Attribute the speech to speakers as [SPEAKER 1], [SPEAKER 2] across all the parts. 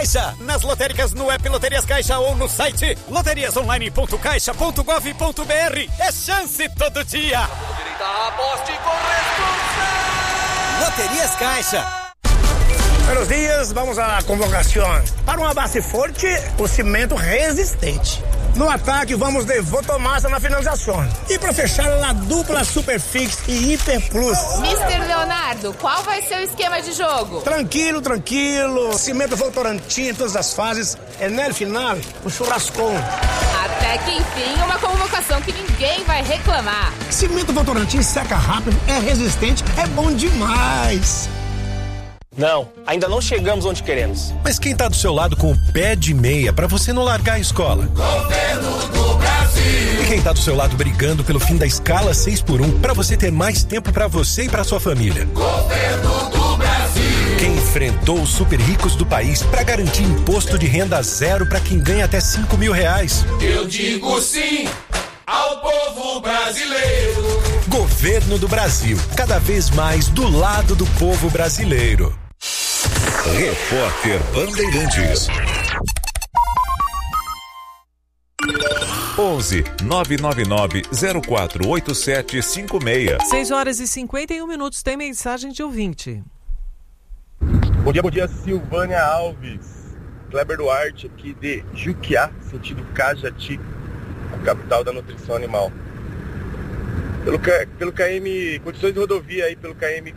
[SPEAKER 1] Caixa. Nas lotéricas, no app Loterias Caixa ou no site loteriasonline.caixa.gov.br. É chance todo dia.
[SPEAKER 2] Aposte com responsabilidade.
[SPEAKER 1] Loterias Caixa.
[SPEAKER 3] Buenos dias, vamos à convocação. Para uma base forte, o cimento resistente. No ataque, vamos de Votomassa na finalização. E para fechar, a dupla Superfix e Hiper Plus.
[SPEAKER 4] Mr. Leonardo, qual vai ser o esquema de jogo?
[SPEAKER 3] Tranquilo. Cimento Votorantim em todas as fases. É no final, o churrascão.
[SPEAKER 4] Até que enfim, uma convocação que ninguém vai reclamar.
[SPEAKER 3] Cimento Votorantim seca rápido, é resistente, é bom demais.
[SPEAKER 5] Não, ainda não chegamos onde queremos.
[SPEAKER 6] Mas quem tá do seu lado com o pé de meia pra você não largar a escola?
[SPEAKER 2] Governo do Brasil.
[SPEAKER 6] E quem tá do seu lado brigando pelo fim da escala 6x1 pra você ter mais tempo pra você e pra sua família?
[SPEAKER 2] Governo do Brasil.
[SPEAKER 6] Quem enfrentou os super ricos do país pra garantir imposto de renda zero pra quem ganha até R$5.000?
[SPEAKER 2] Eu digo sim ao povo brasileiro.
[SPEAKER 6] Governo do Brasil, cada vez mais do lado do povo brasileiro.
[SPEAKER 7] Repórter Bandeirantes. 11 999 048756.
[SPEAKER 8] 6h51, tem mensagem de ouvinte.
[SPEAKER 9] Bom dia, Silvânia Alves. Kleber Duarte aqui de Juquiá, sentido Cajati, a capital da nutrição animal. Pelo KM, condições de rodovia aí, pelo KM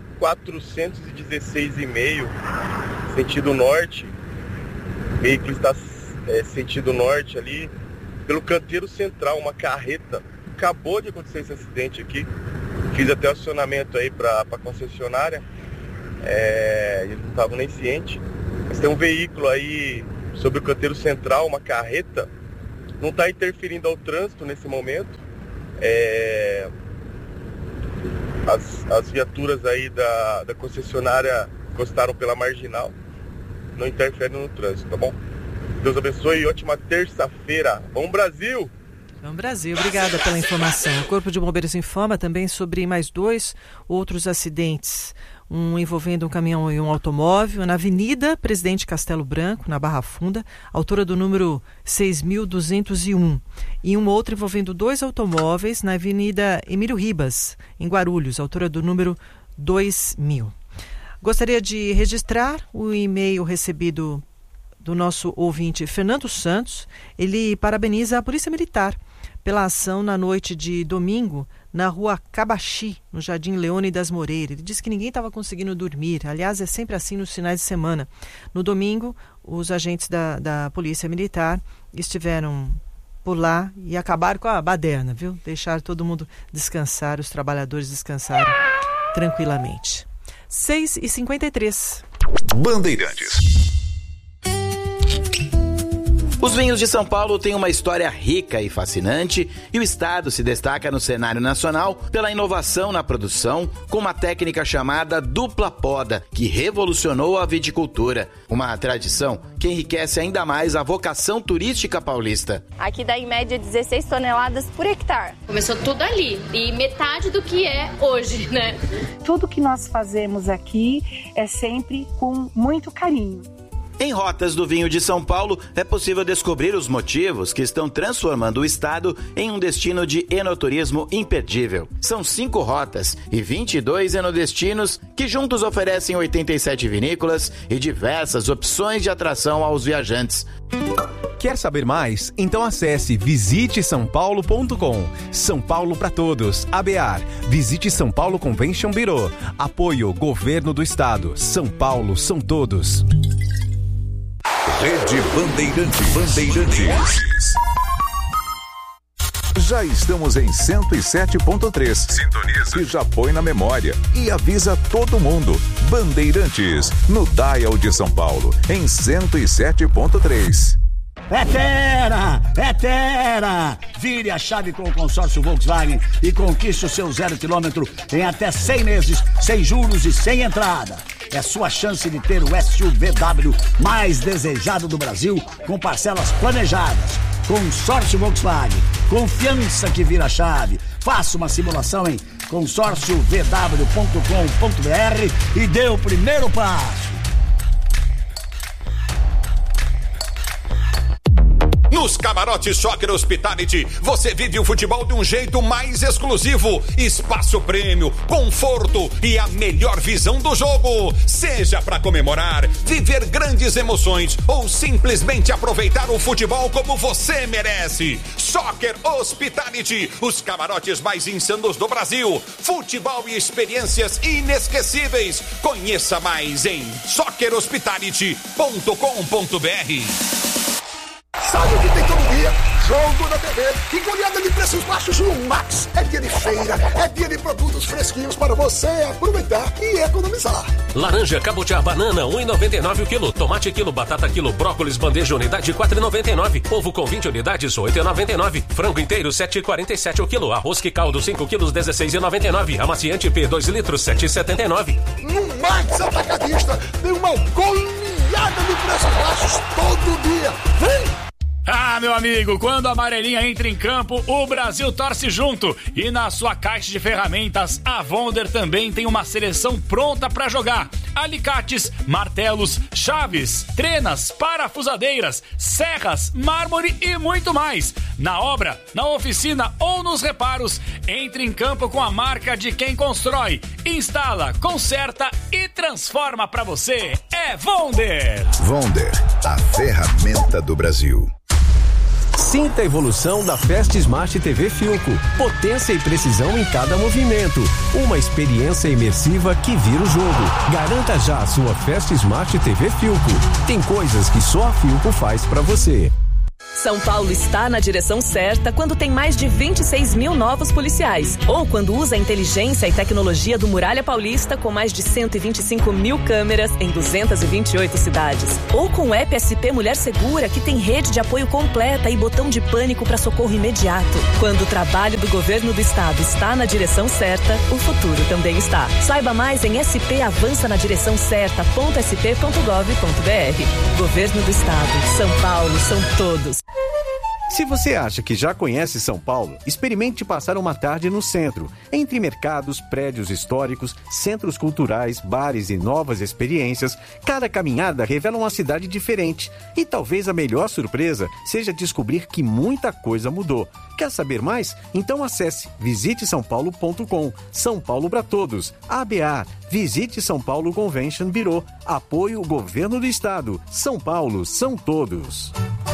[SPEAKER 9] 416,5, sentido norte, o veículo está sentido norte ali, pelo canteiro central, uma carreta, acabou de acontecer esse acidente aqui, fiz até acionamento aí para a concessionária, eles não estavam nem cientes, mas tem um veículo aí sobre o canteiro central, uma carreta, não está interferindo ao trânsito nesse momento, as viaturas aí da concessionária encostaram pela marginal, não interferem no trânsito, tá bom? Deus abençoe e ótima terça-feira. Bom Brasil!
[SPEAKER 8] Bom Brasil, obrigada pela informação. O Corpo de Bombeiros informa também sobre mais 2 outros acidentes. Um envolvendo um caminhão e um automóvel na Avenida Presidente Castelo Branco, na Barra Funda, altura do número 6.201. E um outro envolvendo 2 automóveis na Avenida Emílio Ribas, em Guarulhos, altura do número 2000. Gostaria de registrar o e-mail recebido do nosso ouvinte Fernando Santos. Ele parabeniza a Polícia Militar pela ação na noite de domingo na rua Cabaxi, no Jardim Leônidas Moreira. Ele disse que ninguém estava conseguindo dormir. Aliás, é sempre assim nos finais de semana. No domingo, os agentes da Polícia Militar estiveram por lá e acabaram com a baderna, viu? Deixaram todo mundo descansar, os trabalhadores descansaram tranquilamente. 6h53.
[SPEAKER 7] Bandeirantes.
[SPEAKER 10] Os vinhos de São Paulo têm uma história rica e fascinante e o estado se destaca no cenário nacional pela inovação na produção com uma técnica chamada dupla poda, que revolucionou a viticultura. Uma tradição que enriquece ainda mais a vocação turística paulista.
[SPEAKER 11] Aqui dá em média 16 toneladas por hectare.
[SPEAKER 12] Começou tudo ali e metade do que é hoje, né?
[SPEAKER 13] Tudo que nós fazemos aqui é sempre com muito carinho.
[SPEAKER 10] Em Rotas do Vinho de São Paulo, é possível descobrir os motivos que estão transformando o estado em um destino de enoturismo imperdível. São 5 rotas e 22 enodestinos que juntos oferecem 87 vinícolas e diversas opções de atração aos viajantes.
[SPEAKER 14] Quer saber mais? Então acesse visitesaopaulo.com. São Paulo para todos. ABAR. Visite São Paulo Convention Bureau. Apoio Governo do Estado. São Paulo são todos.
[SPEAKER 7] Rede Bandeirantes. Já estamos em 107.3. Sintoniza. E já põe na memória. E avisa todo mundo. Bandeirantes, no Dial de São Paulo, em 107.3.
[SPEAKER 15] É Terra! Vire a chave com o consórcio Volkswagen e conquiste o seu 0 km em até 100 meses, sem juros e sem entrada. É sua chance de ter o SUVW mais desejado do Brasil, com parcelas planejadas. Consórcio Volkswagen. Confiança que vira chave. Faça uma simulação em consórciovw.com.br e dê o primeiro passo.
[SPEAKER 16] Nos camarotes Soccer Hospitality, você vive o futebol de um jeito mais exclusivo. Espaço prêmio, conforto e a melhor visão do jogo. Seja para comemorar, viver grandes emoções ou simplesmente aproveitar o futebol como você merece. Soccer Hospitality, os camarotes mais insanos do Brasil. Futebol e experiências inesquecíveis. Conheça mais em soccerhospitality.com.br.
[SPEAKER 17] Sabe o que tem todo dia? Jogo da TV e goleada de preços baixos no Max. É dia de feira, é dia de produtos fresquinhos para você aproveitar e economizar.
[SPEAKER 18] Laranja, cabotiá, banana, 1,99 o quilo. Tomate quilo, batata quilo, brócolis, bandeja unidade, 4,99. Ovo com 20 unidades, 8,99. Frango inteiro, 7,47 o quilo. Arroz que caldo, 5 quilos, 16,99. Amaciante P, 2 litros, 7,79.
[SPEAKER 17] No Max Atacadista tem uma goleada de preços baixos todo dia. Vem!
[SPEAKER 19] Ah, meu amigo, quando a amarelinha entra em campo, o Brasil torce junto. E na sua caixa de ferramentas, a Wonder também tem uma seleção pronta para jogar. Alicates, martelos, chaves, trenas, parafusadeiras, serras, mármore e muito mais. Na obra, na oficina ou nos reparos, entre em campo com a marca de quem constrói, instala, conserta e transforma para você. É Wonder!
[SPEAKER 20] Wonder, a ferramenta do Brasil.
[SPEAKER 14] Sinta a evolução da Fast Smart TV Philco. Potência e precisão em cada movimento. Uma experiência imersiva que vira o jogo. Garanta já a sua Fast Smart TV Philco. Tem coisas que só a Philco faz pra você.
[SPEAKER 21] São Paulo está na direção certa quando tem mais de 26 mil novos policiais. Ou quando usa a inteligência e tecnologia do Muralha Paulista com mais de 125 mil câmeras em 228 cidades. Ou com o app SP Mulher Segura, que tem rede de apoio completa e botão de pânico para socorro imediato. Quando o trabalho do governo do estado está na direção certa, o futuro também está. Saiba mais em spavançanadireçãocerta.sp.gov.br. Governo do estado. São Paulo são todos.
[SPEAKER 14] Se você acha que já conhece São Paulo, experimente passar uma tarde no centro, entre mercados, prédios históricos, centros culturais, bares e novas experiências. Cada caminhada revela uma cidade diferente. E talvez a melhor surpresa seja descobrir que muita coisa mudou. Quer saber mais? Então acesse visitesaopaulo.com. São Paulo para todos. ABA. Visite São Paulo Convention Bureau. Apoio Governo do Estado. São Paulo são todos.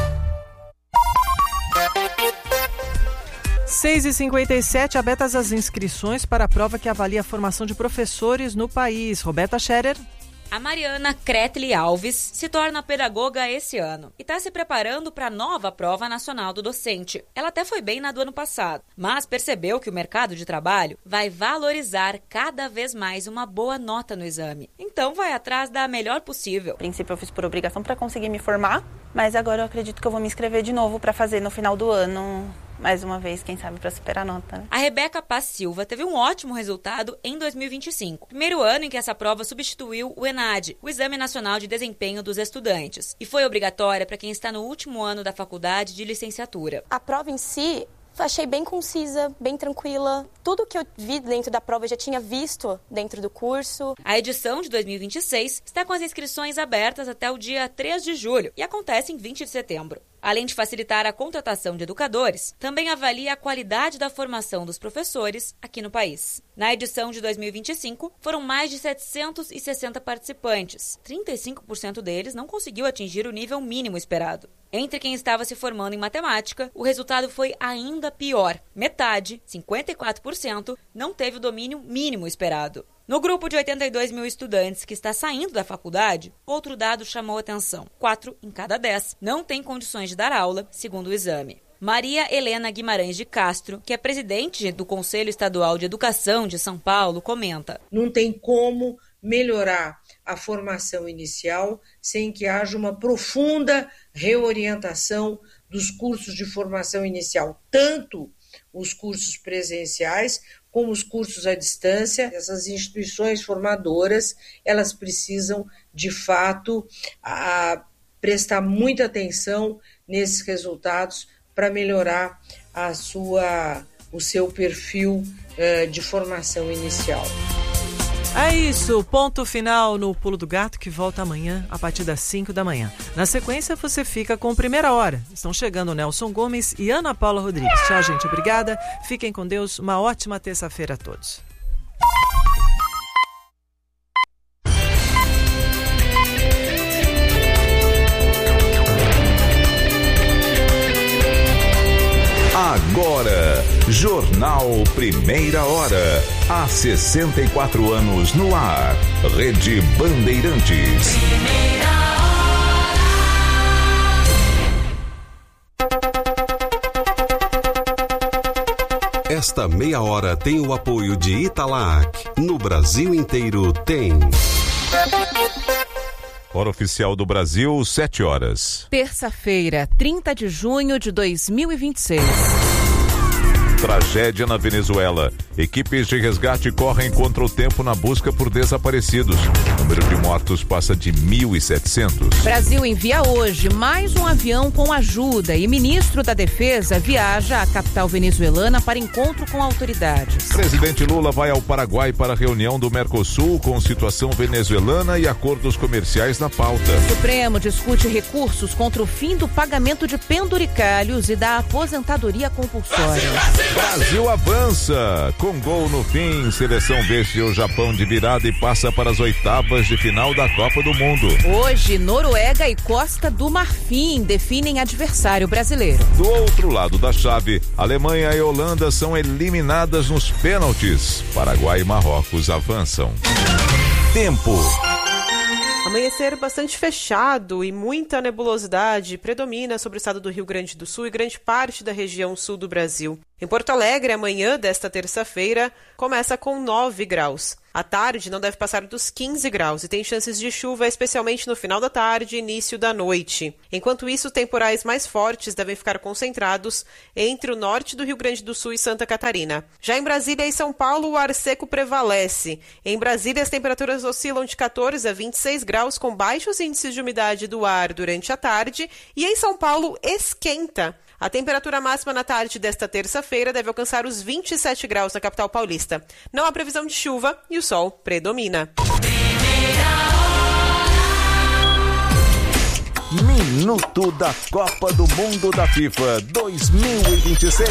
[SPEAKER 8] 6h57, abertas as inscrições para a prova que avalia a formação de professores no país. Roberta Scherer.
[SPEAKER 22] A Mariana Kretli Alves se torna pedagoga esse ano e está se preparando para a nova prova nacional do docente. Ela até foi bem na do ano passado, mas percebeu que o mercado de trabalho vai valorizar cada vez mais uma boa nota no exame. Então vai atrás da melhor possível.
[SPEAKER 11] A princípio eu fiz por obrigação para conseguir me formar, mas agora eu acredito que eu vou me inscrever de novo para fazer no final do ano. Mais uma vez, quem sabe, para superar a nota. Né?
[SPEAKER 22] A Rebeca Paz Silva teve um ótimo resultado em 2025. Primeiro ano em que essa prova substituiu o ENAD, o Exame Nacional de Desempenho dos Estudantes, e foi obrigatória para quem está no último ano da faculdade de licenciatura.
[SPEAKER 23] A prova em si, achei bem concisa, bem tranquila. Tudo que eu vi dentro da prova eu já tinha visto dentro do curso.
[SPEAKER 22] A edição de 2026 está com as inscrições abertas até o dia 3 de julho e acontece em 20 de setembro. Além de facilitar a contratação de educadores, também avalia a qualidade da formação dos professores aqui no país. Na edição de 2025, foram mais de 760 participantes. 35% deles não conseguiu atingir o nível mínimo esperado. Entre quem estava se formando em matemática, o resultado foi ainda pior. Metade, 54%, não teve o domínio mínimo esperado. No grupo de 82 mil estudantes que está saindo da faculdade, outro dado chamou atenção. 4 em cada 10 não têm condições de dar aula, segundo o exame. Maria Helena Guimarães de Castro, que é presidente do Conselho Estadual de Educação de São Paulo, comenta.
[SPEAKER 24] Não tem como melhorar a formação inicial sem que haja uma profunda reorientação dos cursos de formação inicial, tanto os cursos presenciais como os cursos à distância. Essas instituições formadoras, elas precisam, de fato, prestar muita atenção nesses resultados para melhorar o seu perfil de formação inicial.
[SPEAKER 8] É isso, ponto final no Pulo do Gato, que volta amanhã a partir das 5 da manhã. Na sequência, você fica com Primeira Hora. Estão chegando Nelson Gomes e Ana Paula Rodrigues. Tchau, gente. Obrigada. Fiquem com Deus. Uma ótima terça-feira a todos.
[SPEAKER 7] Agora, Jornal Primeira Hora. Há 64 anos no ar. Rede Bandeirantes.
[SPEAKER 1] Esta meia hora tem o apoio de Italac. No Brasil inteiro tem.
[SPEAKER 7] Hora oficial do Brasil, 7 horas.
[SPEAKER 3] Terça-feira, 30 de junho de 2026.
[SPEAKER 7] Tragédia na Venezuela. Equipes de resgate correm contra o tempo na busca por desaparecidos. O número de mortos passa de 1.700.
[SPEAKER 3] Brasil envia hoje mais um avião com ajuda e ministro da Defesa viaja à capital venezuelana para encontro com autoridades.
[SPEAKER 7] Presidente Lula vai ao Paraguai para a reunião do Mercosul com situação venezuelana e acordos comerciais na pauta.
[SPEAKER 3] O Supremo discute recursos contra o fim do pagamento de penduricalhos e da aposentadoria compulsória.
[SPEAKER 7] Brasil avança. Com gol no fim, seleção vence o Japão de virada e passa para as oitavas de final da Copa do Mundo.
[SPEAKER 3] Hoje, Noruega e Costa do Marfim definem adversário brasileiro.
[SPEAKER 7] Do outro lado da chave, Alemanha e Holanda são eliminadas nos pênaltis. Paraguai e Marrocos avançam. Tempo.
[SPEAKER 4] Amanhecer bastante fechado e muita nebulosidade predomina sobre o estado do Rio Grande do Sul e grande parte da região sul do Brasil. Em Porto Alegre, amanhã desta terça-feira começa com 9 graus. À tarde não deve passar dos 15 graus e tem chances de chuva, especialmente no final da tarde e início da noite. Enquanto isso, temporais mais fortes devem ficar concentrados entre o norte do Rio Grande do Sul e Santa Catarina. Já em Brasília e São Paulo, o ar seco prevalece. Em Brasília, as temperaturas oscilam de 14 a 26 graus, com baixos índices de umidade do ar durante a tarde, e em São Paulo esquenta. A temperatura máxima na tarde desta terça-feira deve alcançar os 27 graus na capital paulista. Não há previsão de chuva e o sol predomina.
[SPEAKER 7] Minuto da Copa do Mundo da FIFA 2026.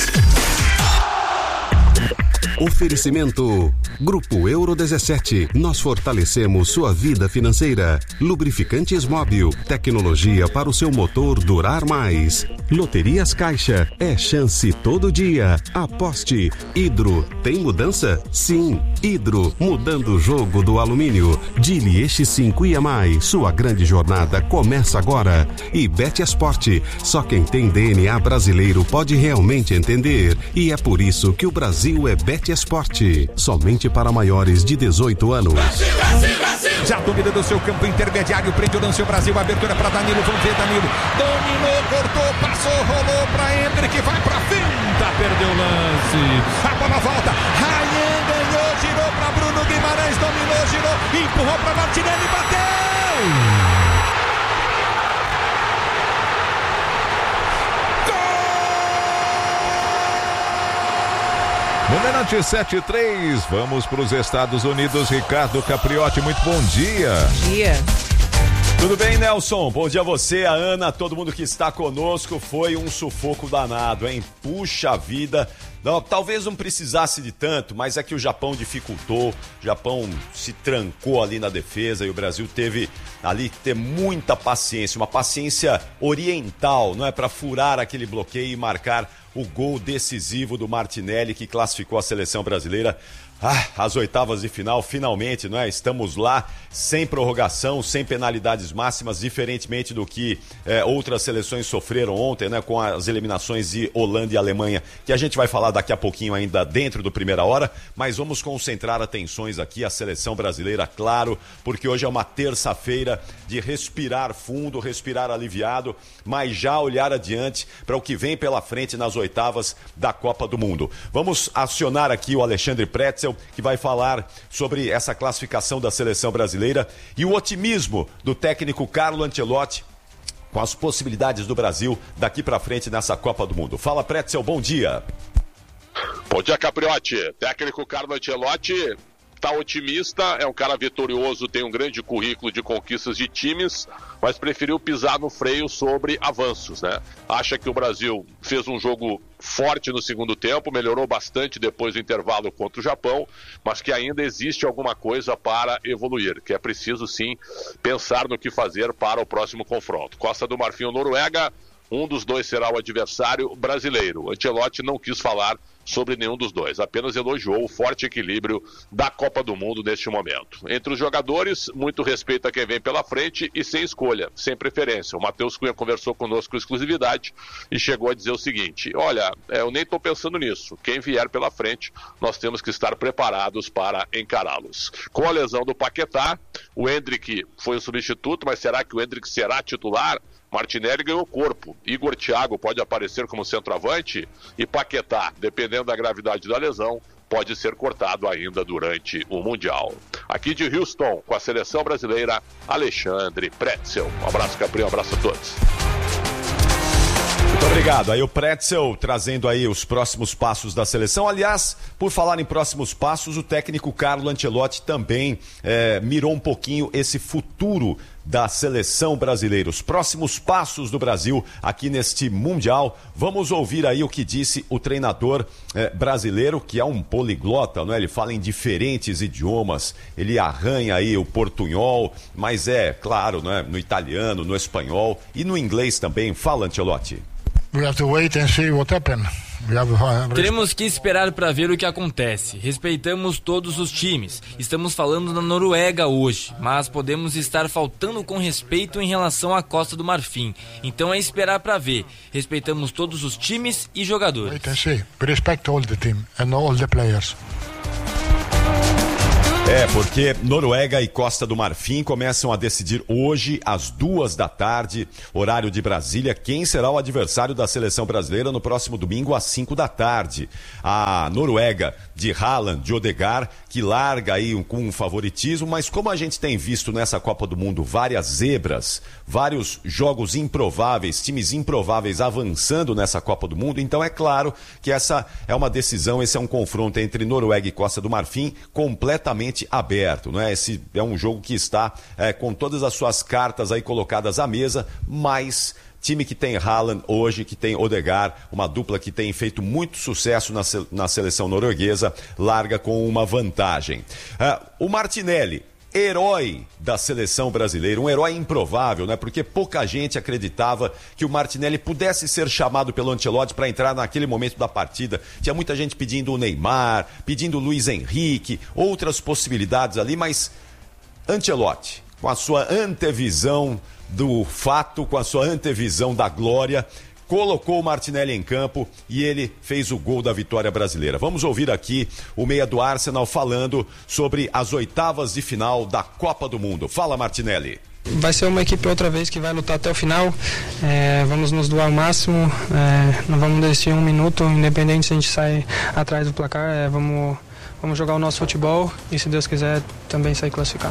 [SPEAKER 1] Oferecimento Grupo Euro 17. Nós fortalecemos sua vida financeira. Lubrificantes Móbil. Tecnologia para o seu motor durar mais. Loterias Caixa. É chance todo dia. Aposte. Hidro. Tem mudança? Sim. Hidro. Mudando o jogo do alumínio. Dili X5 e mais. Sua grande jornada começa agora. E Bet Esporte. Só quem tem DNA brasileiro pode realmente entender. E é por isso que o Brasil é Bet Esporte. Somente para maiores de 18 anos.
[SPEAKER 16] Brasil, Brasil, Brasil. Já domina do seu campo intermediário, prende o lance o Brasil, abertura para Danilo, vamos ver Danilo, dominou, cortou, passou, rolou para Hendrick, vai para finta, perdeu o lance, a bola volta, Ryan ganhou, girou para Bruno Guimarães, dominou, girou, empurrou para Martinelli, bateu!
[SPEAKER 7] Numerante 7-3, vamos para os Estados Unidos. Ricardo Capriotti, muito bom dia.
[SPEAKER 8] Bom dia.
[SPEAKER 5] Tudo bem, Nelson? Bom dia a você, a Ana, todo mundo que está conosco. Foi um sufoco danado, hein? Puxa vida. Não, talvez não precisasse de tanto, mas é que o Japão dificultou, o Japão se trancou ali na defesa e o Brasil teve ali que ter muita paciência, uma paciência oriental, não é, para furar aquele bloqueio e marcar o gol decisivo do Martinelli, que classificou a seleção brasileira às oitavas de final, finalmente, não é? Estamos lá, sem prorrogação, sem penalidades máximas, diferentemente do que outras seleções sofreram ontem, né? Com as eliminações de Holanda e Alemanha, que a gente vai falar daqui a pouquinho ainda dentro do Primeira Hora, mas vamos concentrar atenções aqui, a seleção brasileira, claro, porque hoje é uma terça-feira de respirar fundo, respirar aliviado, mas já olhar adiante para o que vem pela frente nas oitavas da Copa do Mundo. Vamos acionar aqui o Alexandre Pretzel, que vai falar sobre essa classificação da seleção brasileira e o otimismo do técnico Carlo Ancelotti com as possibilidades do Brasil daqui para frente nessa Copa do Mundo. Fala, Pretzel, bom dia.
[SPEAKER 25] Bom dia, Capriotti. Técnico Carlo Ancelotti
[SPEAKER 2] tá otimista, é um cara vitorioso, tem um grande currículo de conquistas de times, mas preferiu pisar no freio sobre avanços, né? Acha que o Brasil fez um jogo forte no segundo tempo, melhorou bastante depois do intervalo contra o Japão, mas que ainda existe alguma coisa para evoluir, que é preciso sim pensar no que fazer para o próximo confronto. Costa do Marfim ou Noruega, um dos dois será o adversário brasileiro. Ancelotti não quis falar sobre nenhum dos dois, apenas elogiou o forte equilíbrio da Copa do Mundo neste momento. Entre os jogadores, muito respeito a quem vem pela frente e sem escolha, sem preferência. O Matheus Cunha conversou conosco com exclusividade e chegou a dizer o seguinte: olha, eu nem estou pensando nisso, quem vier pela frente, nós temos que estar preparados para encará-los. Com a lesão do Paquetá, o Endrick foi o substituto, mas será que o Endrick será titular? Martinelli ganhou corpo, Igor Thiago pode aparecer como centroavante e Paquetá, dependendo da gravidade da lesão, pode ser cortado ainda durante o Mundial. Aqui de Houston, com a seleção brasileira, Alexandre Pretzel. Um abraço, Capri, um abraço a todos.
[SPEAKER 5] Muito obrigado. Aí o Pretzel trazendo aí os próximos passos da seleção. Aliás, por falar em próximos passos, o técnico Carlo Ancelotti também mirou um pouquinho esse futuro da seleção brasileira, os próximos passos do Brasil aqui neste Mundial. Vamos ouvir aí o que disse o treinador brasileiro, que é um poliglota, não é? Ele fala em diferentes idiomas, ele arranha aí o portunhol, mas claro, não é? No italiano, no espanhol e no inglês também. Fala, Ancelotti.
[SPEAKER 6] We have to wait and see what happens.
[SPEAKER 9] Teremos que esperar para ver o que acontece. Respeitamos todos os times. Estamos falando da Noruega hoje, mas podemos estar faltando com respeito em relação à Costa do Marfim. Então é esperar para ver. Respeitamos todos os times e jogadores.
[SPEAKER 6] Wait and see. We respect all the team and all the players.
[SPEAKER 5] Porque Noruega e Costa do Marfim começam a decidir hoje, às 14h, horário de Brasília, quem será o adversário da seleção brasileira no próximo domingo, às 17h. A Noruega de Haaland, de Odegaard, que larga aí com um favoritismo, mas como a gente tem visto nessa Copa do Mundo várias zebras, vários jogos improváveis, times improváveis avançando nessa Copa do Mundo, então é claro que essa é uma decisão, esse é um confronto entre Noruega e Costa do Marfim completamente aberto, não é? Esse é um jogo que está com todas as suas cartas aí colocadas à mesa, mas time que tem Haaland hoje, que tem Odegaard, uma dupla que tem feito muito sucesso na seleção norueguesa, larga com uma vantagem. O Martinelli, herói da seleção brasileira, um herói improvável, né? Porque pouca gente acreditava que o Martinelli pudesse ser chamado pelo Ancelotti para entrar naquele momento da partida. Tinha muita gente pedindo o Neymar, pedindo o Luiz Henrique, outras possibilidades ali, mas Ancelotti, com a sua antevisão do fato, com a sua antevisão da glória, colocou o Martinelli em campo e ele fez o gol da vitória brasileira. Vamos ouvir aqui o meia do Arsenal falando sobre as oitavas de final da Copa do Mundo. Fala, Martinelli.
[SPEAKER 12] Vai ser uma equipe outra vez que vai lutar até o final, vamos nos doar ao máximo, não vamos desistir um minuto, independente se a gente sai atrás do placar, vamos jogar o nosso futebol e, se Deus quiser, também sair classificado.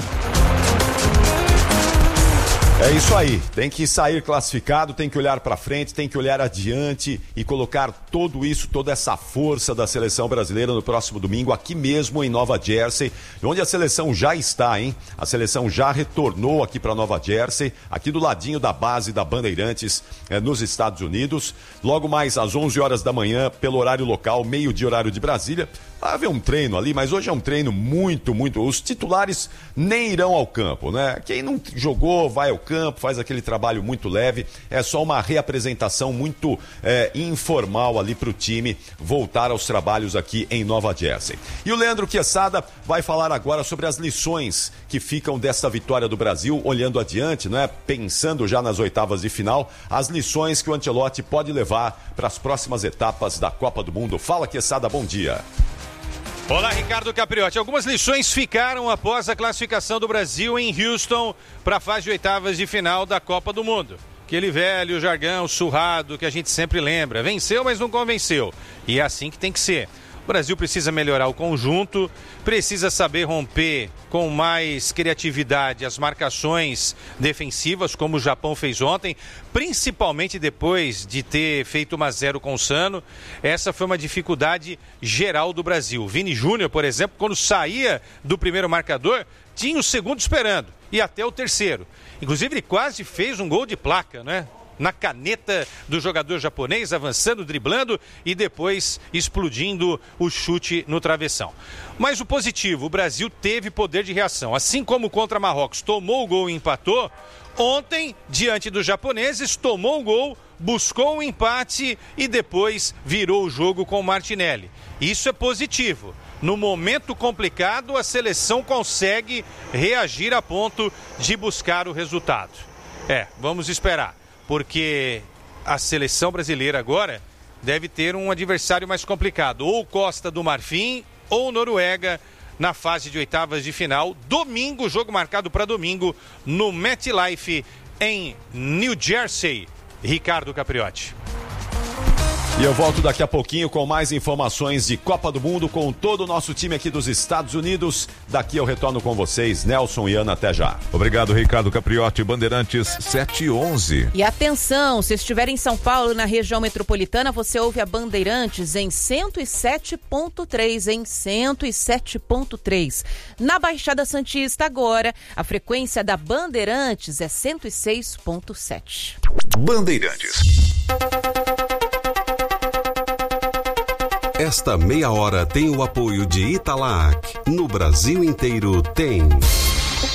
[SPEAKER 5] É isso aí, tem que sair classificado, tem que olhar para frente, tem que olhar adiante e colocar tudo isso, toda essa força da seleção brasileira no próximo domingo, aqui mesmo em Nova Jersey, onde a seleção já está, hein? A seleção já retornou aqui para Nova Jersey, aqui do ladinho da base da Bandeirantes, nos Estados Unidos. Logo mais às 11 horas da manhã, pelo horário local, meio-dia horário de Brasília. Vai haver um treino ali, mas hoje é um treino muito... Os titulares nem irão ao campo, né? Quem não jogou vai ao campo, faz aquele trabalho muito leve. É só uma reapresentação muito informal ali para o time voltar aos trabalhos aqui em Nova Jersey. E o Leandro Quesada vai falar agora sobre as lições que ficam dessa vitória do Brasil, olhando adiante, né? Pensando já nas oitavas de final, as lições que o Ancelotti pode levar para as próximas etapas da Copa do Mundo. Fala, Quesada, bom dia.
[SPEAKER 25] Olá, Ricardo Capriotti. Algumas lições ficaram após a classificação do Brasil em Houston para a fase de oitavas de final da Copa do Mundo. Aquele velho jargão surrado que a gente sempre lembra. Venceu, mas não convenceu. E é assim que tem que ser. O Brasil precisa melhorar o conjunto, precisa saber romper com mais criatividade as marcações defensivas, como o Japão fez ontem, principalmente depois de ter feito 1-0 com o Sano. Essa foi uma dificuldade geral do Brasil. O Vini Júnior, por exemplo, quando saía do primeiro marcador, tinha o segundo esperando e até o terceiro. Inclusive, ele quase fez um gol de placa, né? Na caneta do jogador japonês, avançando, driblando e depois explodindo o chute no travessão. Mas o positivo, o Brasil teve poder de reação. Assim como contra Marrocos tomou o gol e empatou, ontem, diante dos japoneses, tomou o gol, buscou um empate e depois virou o jogo com o Martinelli. Isso é positivo. No momento complicado, a seleção consegue reagir a ponto de buscar o resultado. Vamos esperar. Porque a seleção brasileira agora deve ter um adversário mais complicado. Ou Costa do Marfim ou Noruega na fase de oitavas de final. Domingo, jogo marcado para domingo no MetLife em New Jersey. Ricardo Capriotti.
[SPEAKER 5] E eu volto daqui a pouquinho com mais informações de Copa do Mundo com todo o nosso time aqui dos Estados Unidos. Daqui eu retorno com vocês, Nelson e Ana, até já.
[SPEAKER 7] Obrigado, Ricardo Capriotti, Bandeirantes 711.
[SPEAKER 3] E atenção, se estiver em São Paulo, na região metropolitana, você ouve a Bandeirantes em 107.3, em 107.3. Na Baixada Santista agora, a frequência da Bandeirantes é 106.7.
[SPEAKER 7] Bandeirantes.
[SPEAKER 1] Esta meia hora tem o apoio de Italac. No Brasil inteiro tem.